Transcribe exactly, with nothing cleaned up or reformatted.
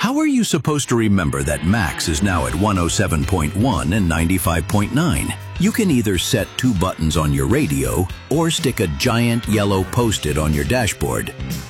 How are you supposed to remember that Max is now at one oh seven point one and ninety-five point nine? You can either set two buttons on your radio or stick a giant yellow Post-it on your dashboard.